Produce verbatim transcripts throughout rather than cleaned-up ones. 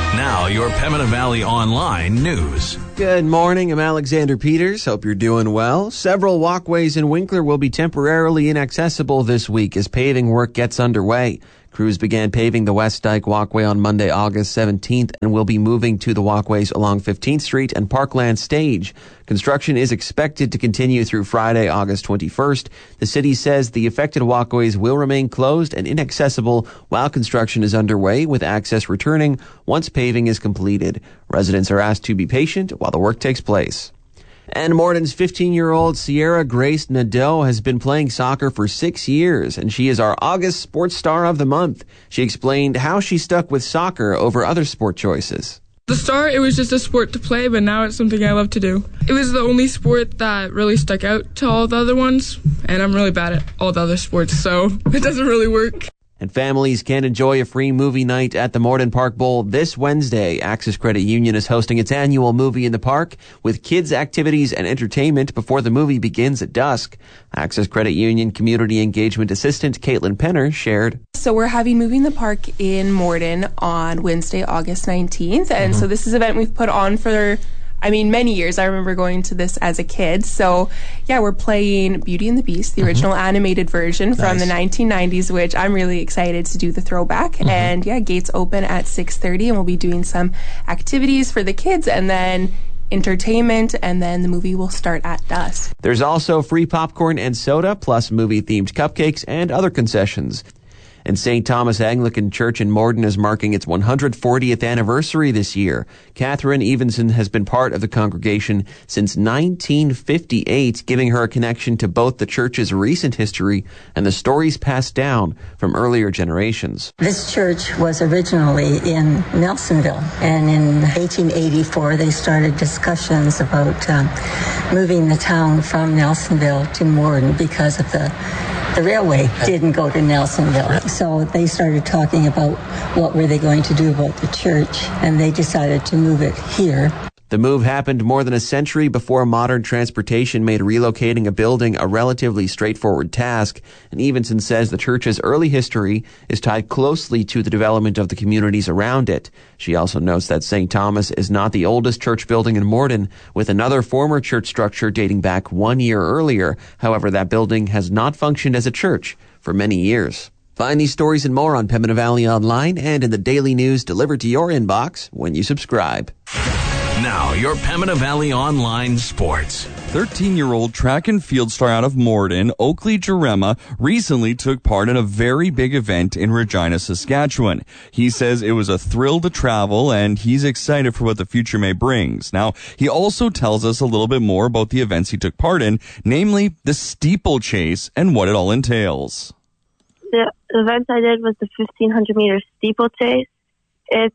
Now, your Pembina Valley Online news. Good morning, I'm Alexander Peters. Hope you're doing well. Several walkways in Winkler will be temporarily inaccessible this week as paving work gets underway. Crews began paving the West Dyke Walkway on Monday, August seventeenth, and will be moving to the walkways along fifteenth Street and Parkland Stage. Construction is expected to continue through Friday, August twenty-first. The city says the affected walkways will remain closed and inaccessible while construction is underway, with access returning once paving is completed. Residents are asked to be patient while the work takes place. And Morton's fifteen-year-old Sierra Grace Nadeau has been playing soccer for six years, and she is our August Sports Star of the Month. She explained how she stuck with soccer over other sport choices. The start, it was just a sport to play, but now it's something I love to do. It was the only sport that really stuck out to all the other ones, and I'm really bad at all the other sports, so it doesn't really work. And families can enjoy a free movie night at the Morden Park Bowl this Wednesday. Access Credit Union is hosting its annual Movie in the Park with kids' activities and entertainment before the movie begins at dusk. Access Credit Union Community Engagement Assistant Caitlin Penner shared. So we're having Movie in the Park in Morden on Wednesday, August nineteenth. And mm-hmm. so this is an event we've put on for... I mean, many years. I remember going to this as a kid. So, yeah, we're playing Beauty and the Beast, the mm-hmm. original animated version from nice. the nineteen nineties, which I'm really excited to do the throwback. Mm-hmm. And, yeah, gates open at six thirty, and we'll be doing some activities for the kids and then entertainment, and then the movie will start at dusk. There's also free popcorn and soda, plus movie-themed cupcakes and other concessions. And Saint Thomas Anglican Church in Morden is marking its one hundred fortieth anniversary this year. Catherine Evenson has been part of the congregation since nineteen fifty-eight, giving her a connection to both the church's recent history and the stories passed down from earlier generations. This church was originally in Nelsonville, and in eighteen eighty-four they started discussions about um, moving the town from Nelsonville to Morden because of the The railway didn't go to Nelsonville, so they started talking about what were they going to do about the church, and they decided to move it here. The move happened more than a century before modern transportation made relocating a building a relatively straightforward task, and Evenson says the church's early history is tied closely to the development of the communities around it. She also notes that Saint Thomas is not the oldest church building in Morden, with another former church structure dating back one year earlier. However, that building has not functioned as a church for many years. Find these stories and more on Pembina Valley Online and in the daily news delivered to your inbox when you subscribe. Now, your Pembina Valley Online Sports. thirteen-year-old track and field star out of Morden, Oakley Jarema, recently took part in a very big event in Regina, Saskatchewan. He says it was a thrill to travel, and he's excited for what the future may bring. Now, he also tells us a little bit more about the events he took part in, namely the steeplechase and what it all entails. The event I did was the fifteen hundred meter steeplechase. It's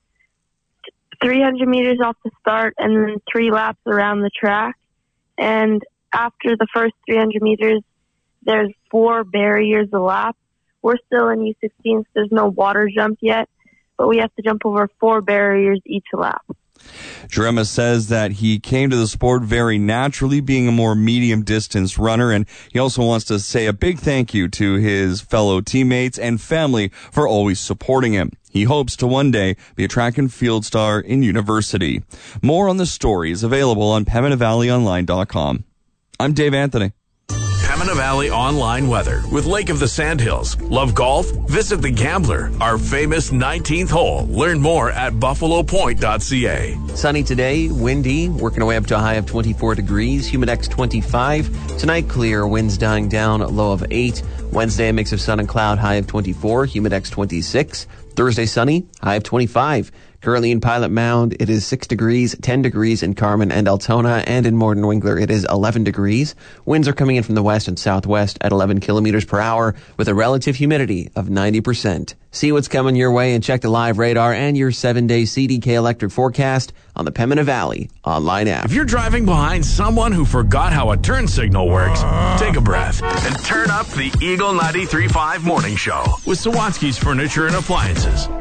three hundred meters off the start and then three laps around the track. And after the first three hundred meters, there's four barriers a lap. We're still in U sixteen, so there's no water jump yet, but we have to jump over four barriers each lap. Jarema says that he came to the sport very naturally, being a more medium-distance runner, and he also wants to say a big thank you to his fellow teammates and family for always supporting him. He hopes to one day be a track and field star in university. More on the story is available on Pembina Valley Online dot com. I'm Dave Anthony. Pembina Valley Online weather with Lake of the Sandhills. Love golf? Visit The Gambler, our famous nineteenth hole. Learn more at buffalo point dot c a. Sunny today, windy, working our way up to a high of twenty-four degrees, Humidex twenty-five. Tonight clear, winds dying down, a low of eight. Wednesday, a mix of sun and cloud, high of twenty-four, Humidex twenty-six. Thursday, sunny, high of twenty-five. Currently in Pilot Mound, it is six degrees, ten degrees in Carmen and Altona, and in Morden Winkler, it is eleven degrees. Winds are coming in from the west and southwest at eleven kilometers per hour with a relative humidity of ninety percent. See what's coming your way and check the live radar and your seven-day C D K electric forecast on the Pembina Valley Online app. If you're driving behind someone who forgot how a turn signal works, take a breath and turn up the Eagle ninety-three point five Morning Show with Sawatsky's Furniture and Appliances.